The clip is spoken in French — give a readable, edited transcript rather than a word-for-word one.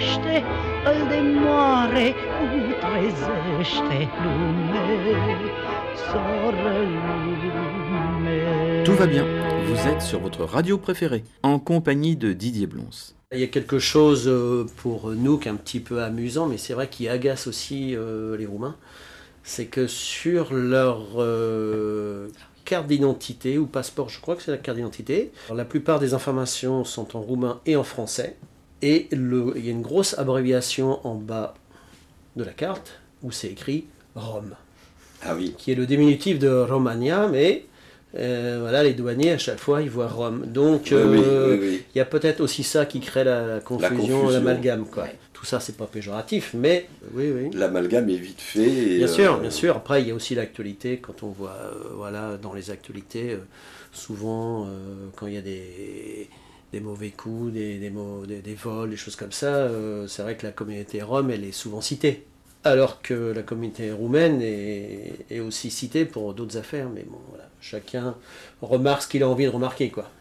vorbește, îl de moare putrezește lume, soră lume. Tout va bien, vous êtes sur votre radio préférée, en compagnie de Didier Blons. Il y a quelque chose pour nous qui est un petit peu amusant, mais c'est vrai qui agace aussi les Roumains, c'est que sur leur carte d'identité ou passeport, je crois que c'est la carte d'identité, la plupart des informations sont en roumain et en français, et il y a une grosse abréviation en bas de la carte où c'est écrit Rome, qui est le diminutif de Romagna, mais voilà, les douaniers à chaque fois ils voient Rome, donc il y a peut-être aussi ça qui crée la confusion, l'amalgame, quoi. Ouais. Tout ça c'est pas péjoratif, mais oui. L'amalgame est vite fait. Et, bien sûr. Après il y a aussi l'actualité, quand on voit voilà, dans les actualités, souvent quand il y a des mauvais coups, des vols, des choses comme ça, c'est vrai que la communauté rome elle est souvent citée. Alors que la communauté roumaine est aussi citée pour d'autres affaires, mais bon voilà, chacun remarque ce qu'il a envie de remarquer, quoi.